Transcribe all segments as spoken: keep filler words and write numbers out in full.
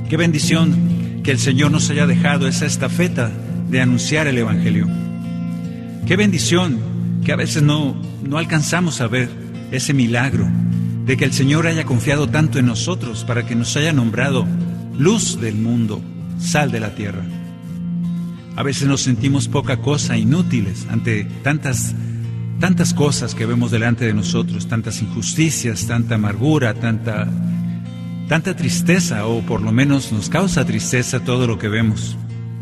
Qué bendición que el Señor nos haya dejado esa estafeta de anunciar el Evangelio. Qué bendición que a veces no, no alcanzamos a ver ese milagro de que el Señor haya confiado tanto en nosotros para que nos haya nombrado luz del mundo, sal de la tierra. A veces nos sentimos poca cosa, inútiles ante tantas, tantas cosas que vemos delante de nosotros, tantas injusticias, tanta amargura, tanta, tanta tristeza, o por lo menos nos causa tristeza todo lo que vemos.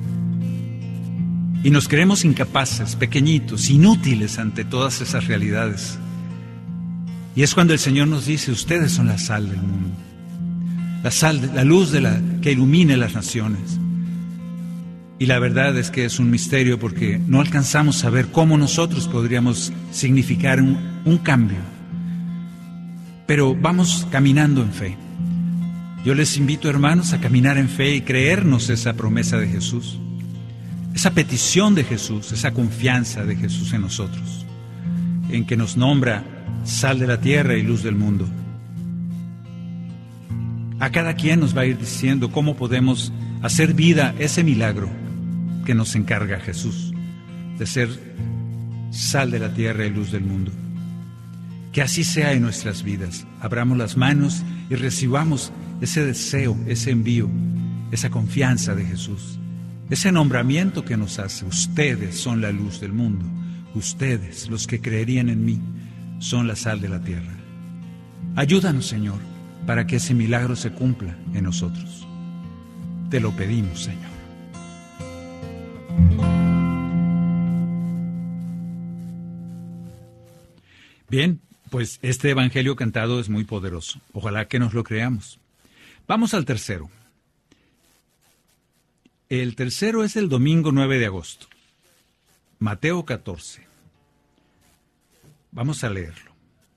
Y nos creemos incapaces, pequeñitos, inútiles ante todas esas realidades. Y es cuando el Señor nos dice: ustedes son la sal del mundo, la sal, la luz de la, que ilumine las naciones. Y la verdad es que es un misterio porque no alcanzamos a ver cómo nosotros podríamos significar un, un cambio. Pero vamos caminando en fe. Yo les invito, hermanos, a caminar en fe y creernos esa promesa de Jesús, esa petición de Jesús, esa confianza de Jesús en nosotros, en que nos nombra sal de la tierra y luz del mundo. A cada quien nos va a ir diciendo cómo podemos hacer vida ese milagro que nos encarga Jesús, de ser sal de la tierra y luz del mundo. Que así sea en nuestras vidas. Abramos las manos y recibamos ese deseo, ese envío, esa confianza de Jesús, ese nombramiento que nos hace. Ustedes son la luz del mundo. Ustedes, los que creerían en mí, son la sal de la tierra. Ayúdanos, Señor, para que ese milagro se cumpla en nosotros. Te lo pedimos, Señor. Bien, pues este evangelio cantado es muy poderoso. Ojalá que nos lo creamos. Vamos al tercero. El tercero es el domingo nueve de agosto. Mateo catorce. Vamos a leerlo.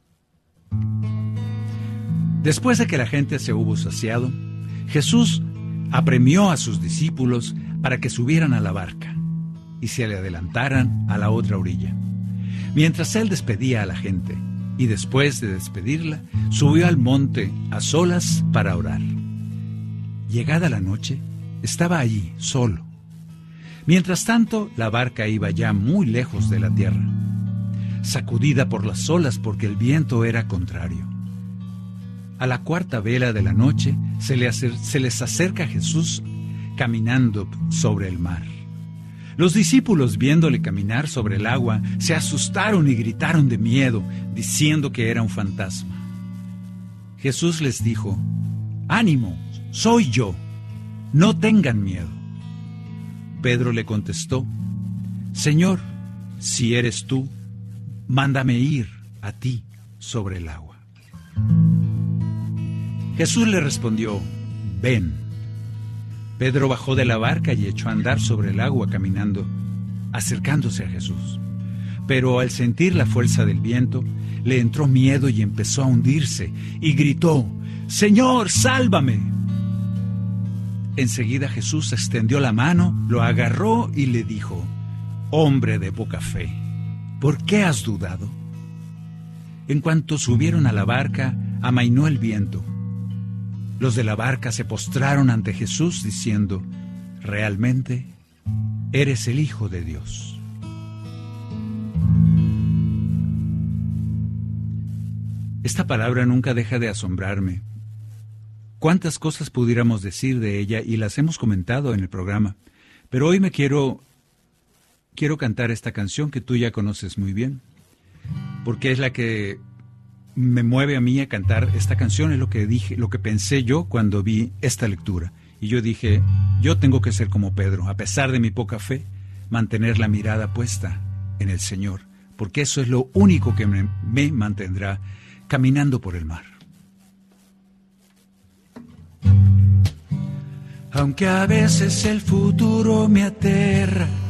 Después de que la gente se hubo saciado, Jesús apremió a sus discípulos para que subieran a la barca y se le adelantaran a la otra orilla, mientras él despedía a la gente, y después de despedirla, subió al monte a solas para orar. Llegada la noche, estaba allí solo. Mientras tanto, la barca iba ya muy lejos de la tierra, sacudida por las olas porque el viento era contrario. A la cuarta vela de la noche se, le acer- se les acerca Jesús caminando sobre el mar. Los discípulos, viéndole caminar sobre el agua, se asustaron y gritaron de miedo, diciendo que era un fantasma. Jesús les dijo: «Ánimo, soy yo, no tengan miedo». Pedro le contestó: «Señor, si eres tú, mándame ir a ti sobre el agua». Jesús le respondió: «Ven». Pedro bajó de la barca y echó a andar sobre el agua caminando, acercándose a Jesús. Pero al sentir la fuerza del viento, le entró miedo y empezó a hundirse, y gritó: «Señor, sálvame». Enseguida Jesús extendió la mano, lo agarró y le dijo: «Hombre de poca fe, ¿por qué has dudado?». En cuanto subieron a la barca, amainó el viento. Los de la barca se postraron ante Jesús diciendo: «Realmente eres el Hijo de Dios». Esta palabra nunca deja de asombrarme. Cuántas cosas pudiéramos decir de ella y las hemos comentado en el programa, pero hoy me quiero quiero cantar esta canción que tú ya conoces muy bien, porque es la que me mueve a mí a cantar esta canción. Es lo que dije, lo que pensé yo cuando vi esta lectura. Y yo dije: yo tengo que ser como Pedro, a pesar de mi poca fe, mantener la mirada puesta en el Señor, porque eso es lo único que me, me mantendrá caminando por el mar. Aunque a veces el futuro me aterra